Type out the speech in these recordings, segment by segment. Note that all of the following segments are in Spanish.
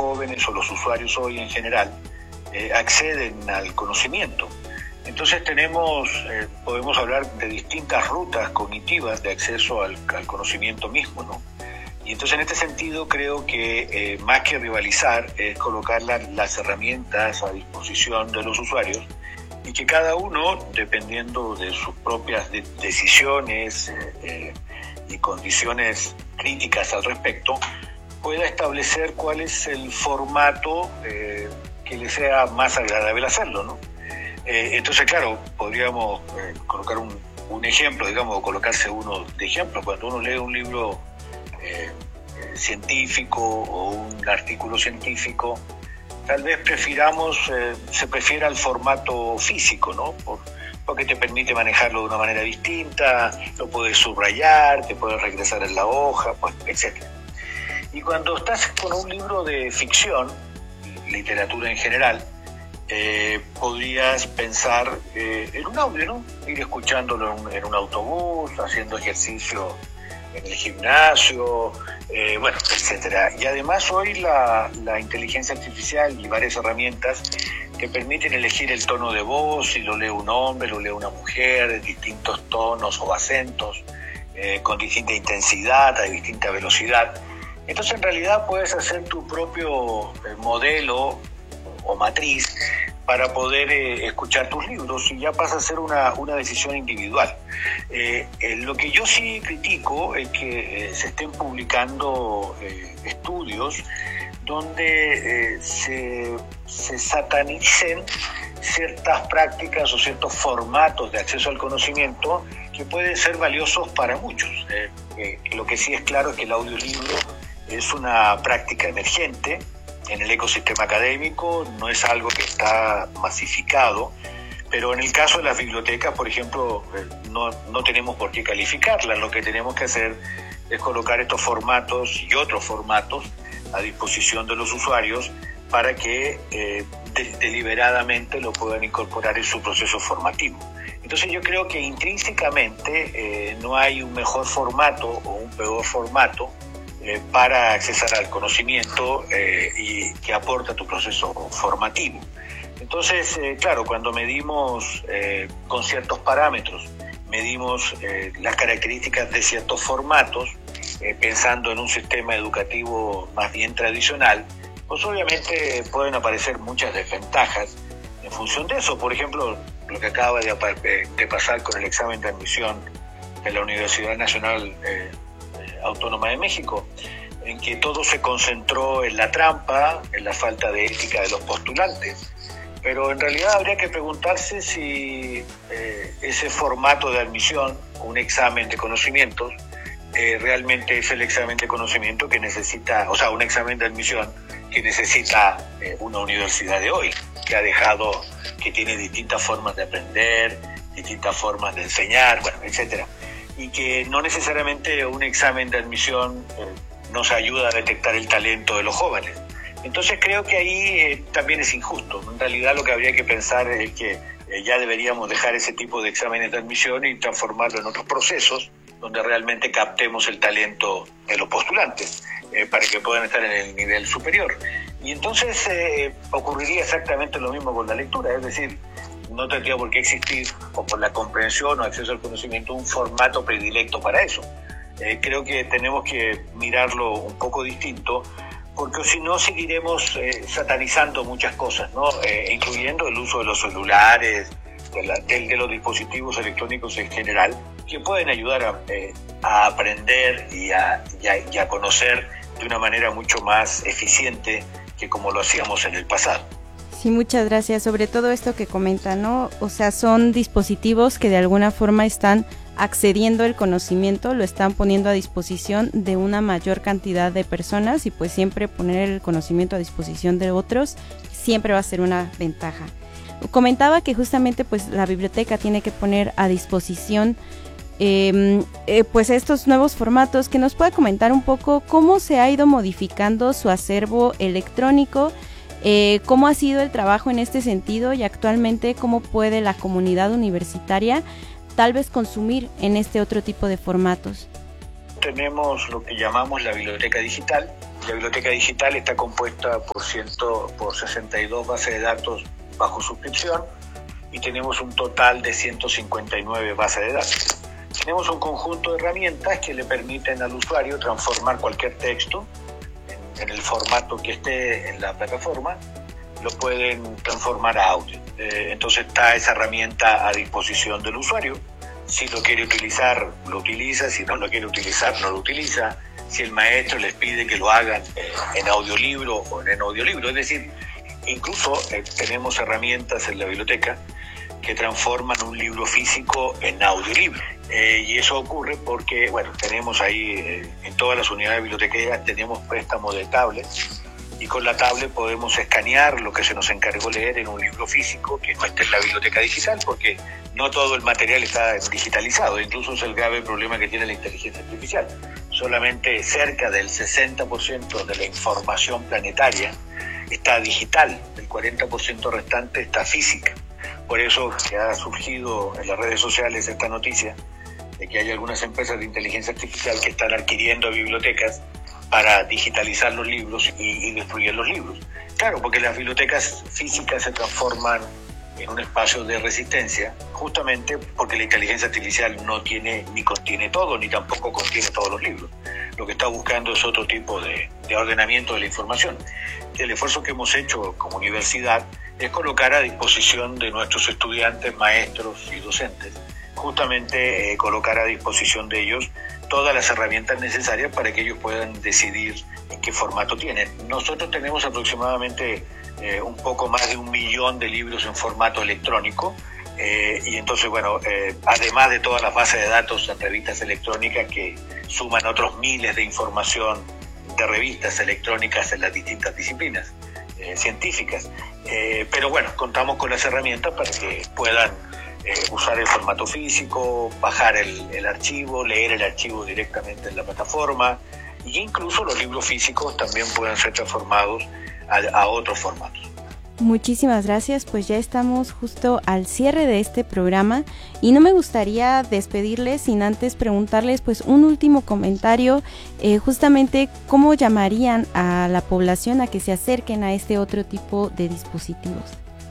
jóvenes o los usuarios hoy en general acceden al conocimiento. Entonces podemos hablar de distintas rutas cognitivas de acceso al conocimiento mismo, ¿no? Y entonces en este sentido creo que más que rivalizar es colocar las herramientas a disposición de los usuarios y que cada uno, dependiendo de sus propias decisiones y condiciones críticas al respecto, pueda establecer cuál es el formato que le sea más agradable hacerlo, ¿no? Entonces, claro, podríamos colocar un ejemplo, digamos, o colocarse uno de ejemplo. Cuando uno lee un libro científico o un artículo científico, tal vez se prefiera el formato físico, ¿no? Porque te permite manejarlo de una manera distinta, lo puedes subrayar, te puedes regresar en la hoja, pues, etc. Y cuando estás con un libro de ficción, literatura en general, podrías pensar en un audio, ¿no? Ir escuchándolo en un autobús, haciendo ejercicio en el gimnasio, bueno, etcétera. Y además hoy la inteligencia artificial y varias herramientas te permiten elegir el tono de voz, si lo lee un hombre, lo lee una mujer, distintos tonos o acentos, con distinta intensidad, a distinta velocidad. Entonces en realidad puedes hacer tu propio modelo o matriz para poder escuchar tus libros y ya pasa a ser una decisión individual. Lo que yo sí critico es que se estén publicando estudios donde se satanicen ciertas prácticas o ciertos formatos de acceso al conocimiento que pueden ser valiosos para muchos. Lo que sí es claro es que el audiolibro es una práctica emergente en el ecosistema académico, no es algo que está masificado, pero en el caso de las bibliotecas, por ejemplo, no tenemos por qué calificarlas. Lo que tenemos que hacer es colocar estos formatos y otros formatos a disposición de los usuarios para que deliberadamente lo puedan incorporar en su proceso formativo. Entonces yo creo que intrínsecamente no hay un mejor formato o un peor formato para accesar al conocimiento y que aporta tu proceso formativo. Entonces, claro, cuando medimos con ciertos parámetros, medimos las características de ciertos formatos, pensando en un sistema educativo más bien tradicional, pues obviamente pueden aparecer muchas desventajas en función de eso. Por ejemplo, lo que acaba de pasar con el examen de admisión de la Universidad Nacional Autónoma de México, en que todo se concentró en la trampa, en la falta de ética de los postulantes. Pero en realidad habría que preguntarse si ese formato de admisión, un examen de conocimientos, realmente es el examen de conocimiento que necesita, o sea, un examen de admisión que necesita una universidad de hoy, que tiene distintas formas de aprender, distintas formas de enseñar, bueno, etcétera. Y que no necesariamente un examen de admisión nos ayuda a detectar el talento de los jóvenes. Entonces creo que ahí también es injusto. En realidad lo que habría que pensar es que ya deberíamos dejar ese tipo de exámenes de admisión y transformarlo en otros procesos donde realmente captemos el talento de los postulantes para que puedan estar en el nivel superior. Y entonces ocurriría exactamente lo mismo con la lectura, es decir, no tendría por qué existir, o por la comprensión o acceso al conocimiento, un formato predilecto para eso. Creo que tenemos que mirarlo un poco distinto, porque si no seguiremos satanizando muchas cosas, ¿no? Incluyendo el uso de los celulares, de los dispositivos electrónicos en general, que pueden ayudar a aprender y a conocer de una manera mucho más eficiente que como lo hacíamos en el pasado. Sí, muchas gracias. Sobre todo esto que comenta, ¿no? O sea, son dispositivos que de alguna forma están accediendo al conocimiento, lo están poniendo a disposición de una mayor cantidad de personas y pues siempre poner el conocimiento a disposición de otros siempre va a ser una ventaja. Comentaba que justamente pues la biblioteca tiene que poner a disposición pues estos nuevos formatos. Que nos pueda comentar un poco cómo se ha ido modificando su acervo electrónico, cómo ha sido el trabajo en este sentido y actualmente cómo puede la comunidad universitaria tal vez consumir en este otro tipo de formatos. Tenemos lo que llamamos la biblioteca digital, La biblioteca digital está compuesta por 62 bases de datos bajo suscripción y tenemos un total de 159 bases de datos. Tenemos un conjunto de herramientas que le permiten al usuario transformar cualquier texto en el formato que esté en la plataforma, lo pueden transformar a audio. Entonces está esa herramienta a disposición del usuario. Si lo quiere utilizar, lo utiliza; si no lo quiere utilizar, no lo utiliza. Si el maestro les pide que lo hagan en audiolibro o en audiolibro. Es decir, incluso tenemos herramientas en la biblioteca que transforman un libro físico en audiolibro. Y eso ocurre porque, bueno, tenemos ahí en todas las unidades bibliotecarias tenemos préstamo de tablet, y con la tablet podemos escanear lo que se nos encargó leer en un libro físico que no esté en la biblioteca digital, porque no todo el material está digitalizado. Incluso es el grave problema que tiene la inteligencia artificial. Solamente cerca del 60% de la información planetaria está digital, el 40% restante está física. Por eso que ha surgido en las redes sociales esta noticia de que hay algunas empresas de inteligencia artificial que están adquiriendo bibliotecas para digitalizar los libros y destruir los libros. Claro, porque las bibliotecas físicas se transforman en un espacio de resistencia, justamente porque la inteligencia artificial no tiene ni contiene todo, ni tampoco contiene todos los libros. Lo que está buscando es otro tipo de ordenamiento de la información. El esfuerzo que hemos hecho como universidad es colocar a disposición de nuestros estudiantes, maestros y docentes, justamente colocar a disposición de ellos todas las herramientas necesarias para que ellos puedan decidir en qué formato tienen. Nosotros tenemos aproximadamente un poco más de 1 millón de libros en formato electrónico, y entonces, bueno, además de todas las bases de datos en revistas electrónicas que suman otros miles de información de revistas electrónicas en las distintas disciplinas científicas. Pero bueno, contamos con las herramientas para que puedan usar el formato físico, bajar el archivo, leer el archivo directamente en la plataforma, y incluso los libros físicos también pueden ser transformados a otros formatos. Muchísimas gracias, pues ya estamos justo al cierre de este programa y no me gustaría despedirles sin antes preguntarles pues un último comentario, justamente cómo llamarían a la población a que se acerquen a este otro tipo de dispositivos.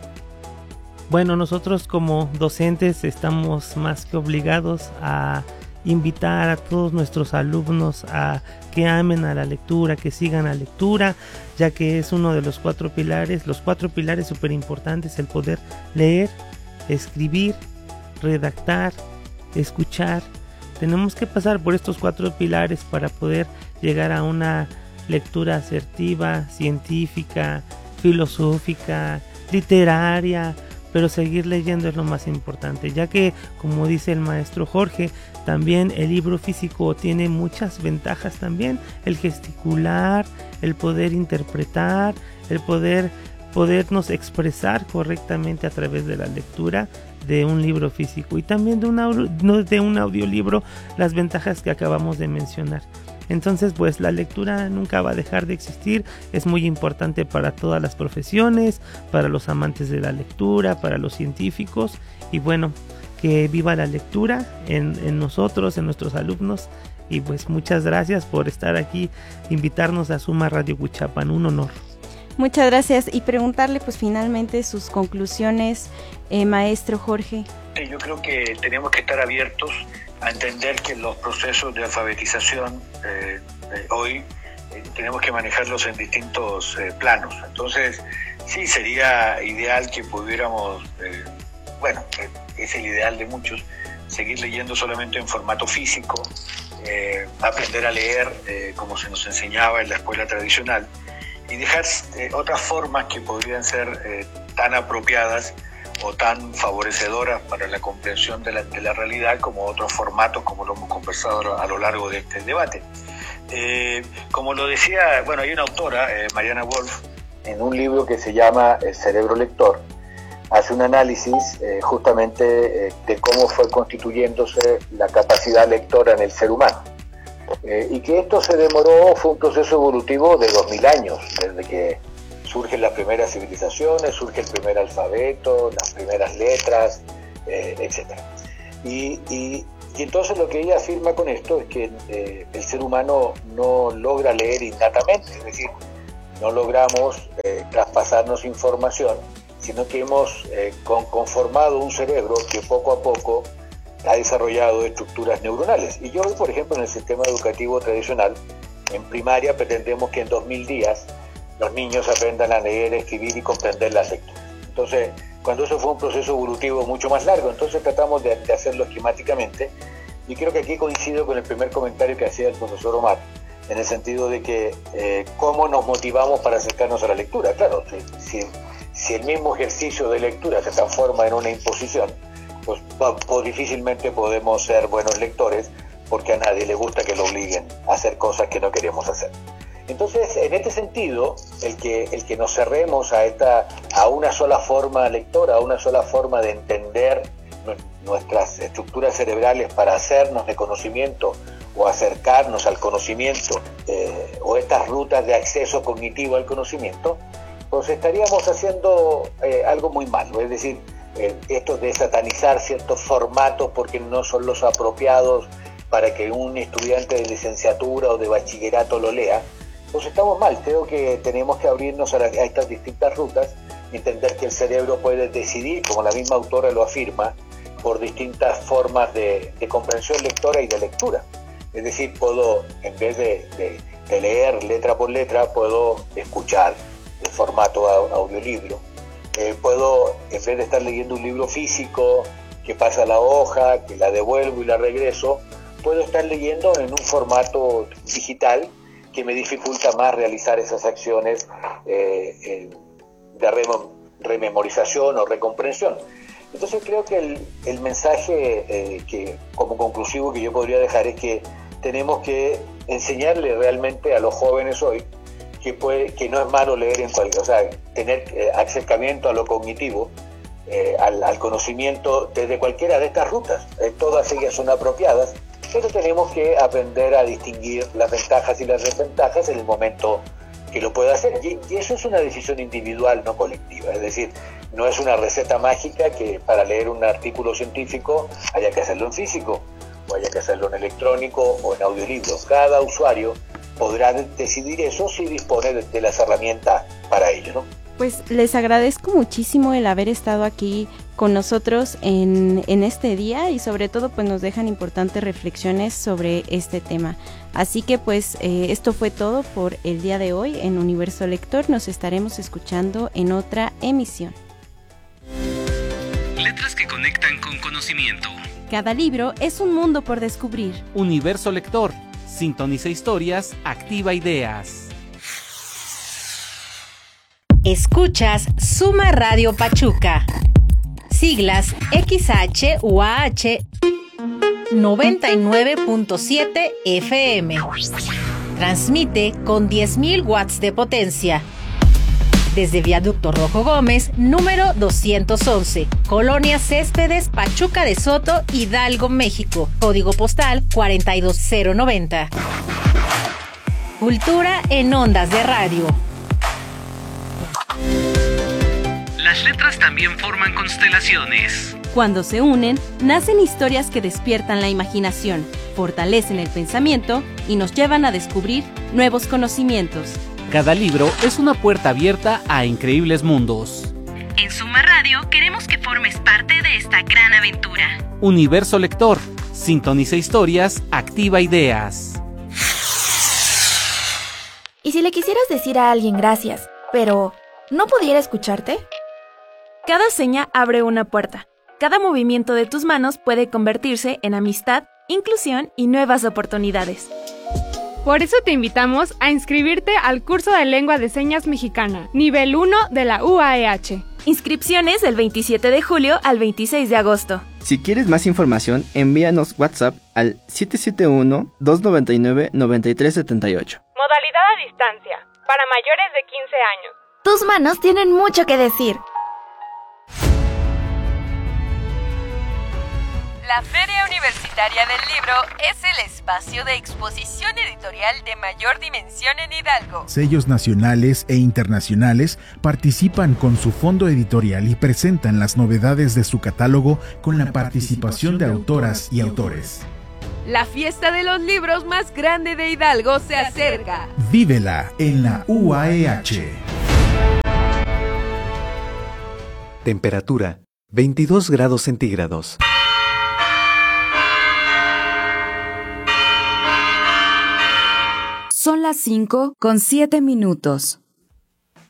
Bueno, nosotros como docentes estamos más que obligados a invitar a todos nuestros alumnos a que amen a la lectura, que sigan la lectura, ya que es uno de los 4 pilares súper importantes: el poder leer, escribir, redactar, escuchar. Tenemos que pasar por estos 4 pilares para poder llegar a una lectura asertiva, científica, filosófica, literaria, pero seguir leyendo es lo más importante, ya que, como dice el maestro Jorge, también el libro físico tiene muchas ventajas también: el gesticular, el poder interpretar, el podernos expresar correctamente a través de la lectura de un libro físico, y también de un audiolibro, las ventajas que acabamos de mencionar. Entonces, pues la lectura nunca va a dejar de existir, es muy importante para todas las profesiones, para los amantes de la lectura, para los científicos, y bueno, que viva la lectura en nosotros, en nuestros alumnos. Y pues muchas gracias por estar aquí, invitarnos a Suma Radio Huichapan, un honor. Muchas gracias, y preguntarle pues finalmente sus conclusiones, maestro Jorge. Yo creo que tenemos que estar abiertos a entender que los procesos de alfabetización hoy tenemos que manejarlos en distintos planos. Entonces, sí, sería ideal que pudiéramos, es el ideal de muchos, seguir leyendo solamente en formato físico, aprender a leer como se nos enseñaba en la escuela tradicional, y dejar otras formas que podrían ser tan apropiadas o tan favorecedoras para la comprensión de la realidad como otros formatos, como lo hemos conversado a lo largo de este debate. Como lo decía, hay una autora, Mariana Wolf, en un libro que se llama El cerebro lector, hace un análisis justamente de cómo fue constituyéndose la capacidad lectora en el ser humano. Y que esto fue un proceso evolutivo de 2000 años, desde que surgen las primeras civilizaciones, surge el primer alfabeto, las primeras letras, etc. Y Y entonces lo que ella afirma con esto es que el ser humano no logra leer innatamente, es decir, no logramos traspasarnos información, sino que hemos conformado un cerebro que poco a poco ha desarrollado estructuras neuronales. Y yo hoy, por ejemplo, en el sistema educativo tradicional, en primaria pretendemos que en 2000 días los niños aprendan a leer, escribir y comprender las lecturas. Entonces, cuando eso fue un proceso evolutivo mucho más largo, entonces tratamos de hacerlo esquemáticamente, y creo que aquí coincido con el primer comentario que hacía el profesor Omar, en el sentido de que cómo nos motivamos para acercarnos a la lectura. Claro, si el mismo ejercicio de lectura se transforma en una imposición, pues difícilmente podemos ser buenos lectores, porque a nadie le gusta que lo obliguen a hacer cosas que no queremos hacer. Entonces, en este sentido, el que nos cerremos a una sola forma lectora, a una sola forma de entender nuestras estructuras cerebrales para hacernos de conocimiento o acercarnos al conocimiento, o estas rutas de acceso cognitivo al conocimiento, pues estaríamos haciendo algo muy malo. Es decir, esto de satanizar ciertos formatos porque no son los apropiados para que un estudiante de licenciatura o de bachillerato lo lea, pues estamos mal. Creo que tenemos que abrirnos a estas distintas rutas, entender que el cerebro puede decidir, como la misma autora lo afirma, por distintas formas de comprensión lectora y de lectura. Es decir, puedo, en vez de leer letra por letra, puedo escuchar en formato audiolibro. Puedo, en vez de estar leyendo un libro físico que pasa la hoja, que la devuelvo y la regreso, puedo estar leyendo en un formato digital que me dificulta más realizar esas acciones de rememorización o recomprensión. Entonces creo que el mensaje que como conclusivo que yo podría dejar es que tenemos que enseñarle realmente a los jóvenes hoy que no es malo leer tener acercamiento a lo cognitivo, al conocimiento desde cualquiera de estas rutas. Todas ellas son apropiadas, pero tenemos que aprender a distinguir las ventajas y las desventajas en el momento que lo pueda hacer. Y eso es una decisión individual, no colectiva. Es decir, no es una receta mágica que para leer un artículo científico haya que hacerlo en físico, o haya que hacerlo en electrónico o en audiolibro. Cada usuario podrá decidir eso si dispone de las herramientas para ello, ¿no? Pues les agradezco muchísimo el haber estado aquí con nosotros en este día, y sobre todo pues nos dejan importantes reflexiones sobre este tema. Así que pues esto fue todo por el día de hoy en Universo Lector. Nos estaremos escuchando en otra emisión. Letras que conectan con conocimiento. Cada libro es un mundo por descubrir. Universo Lector. Sintoniza historias, activa ideas. Escuchas Suma Radio Pachuca. Siglas XHUAH 99.7 FM. Transmite con 10.000 watts de potencia. Desde Viaducto Rojo Gómez, número 211, Colonia Céspedes, Pachuca de Soto, Hidalgo, México. Código postal 42090. Cultura en ondas de radio. Las letras también forman constelaciones. Cuando se unen, nacen historias que despiertan la imaginación, fortalecen el pensamiento y nos llevan a descubrir nuevos conocimientos. Cada libro es una puerta abierta a increíbles mundos. En Suma Radio queremos que formes parte de esta gran aventura. Universo Lector. Sintoniza historias, activa ideas. ¿Y si le quisieras decir a alguien gracias, pero no pudiera escucharte? Cada seña abre una puerta. Cada movimiento de tus manos puede convertirse en amistad, inclusión y nuevas oportunidades. Por eso te invitamos a inscribirte al curso de Lengua de Señas Mexicana, nivel 1 de la UAEH. Inscripciones del 27 de julio al 26 de agosto. Si quieres más información, envíanos WhatsApp al 771-299-9378. Modalidad a distancia, para mayores de 15 años. Tus manos tienen mucho que decir. La Feria Universitaria del Libro es el espacio de exposición editorial de mayor dimensión en Hidalgo. Sellos nacionales e internacionales participan con su fondo editorial y presentan las novedades de su catálogo con la participación de autoras y autores. La fiesta de los libros más grande de Hidalgo se acerca. Vívela en la UAEH. Temperatura 22 grados centígrados. Son las 5:07.